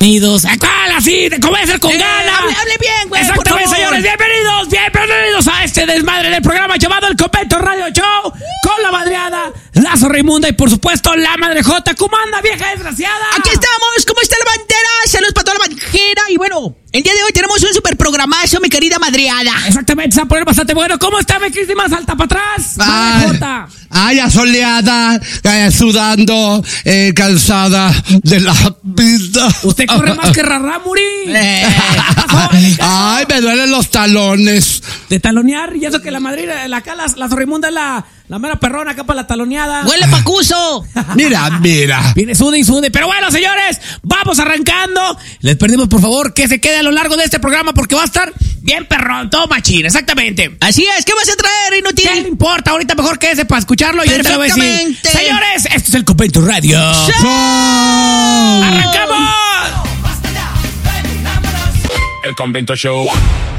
Bienvenidos. ¿Cuál así? ¿Cómo es ser con ganas? Hable bien, güey. Exactamente, señores. Bienvenidos a este desmadre del programa llamado El Convento Radio Show. Con la madreada, Lazo Raimunda y por supuesto la madrejota. ¿Cómo anda, vieja desgraciada? Aquí estamos. ¿Cómo está la bandera? Saludos para toda la bandera. Y bueno, el día de hoy tenemos un super programazo, mi querida madreada. Exactamente, se va a poner bastante bueno. ¿Cómo está, mi queridísima? Salta para atrás. Madrejota. Asoleada, sudando, cansada de la vida. Usted corre más que Rarámuri. Ay, me duelen los talones. De talonear, y eso que la madrina, la Zorrimunda es la mera perrona acá para la taloneada. ¡Huele pacuso! Mira. Viene sude y sude. Pero bueno, señores, vamos arrancando. Les pedimos, por favor, que se quede a lo largo de este programa porque va a estar bien perrón, todo machín, exactamente. Así es, ¿qué vas a traer, inútil? ¿Qué le importa? Ahorita mejor quédese para escucharlo y ahorita lo voy a decir. Señores, esto es El Convento Radio. ¡Show! ¡Arrancamos! El Convento Show.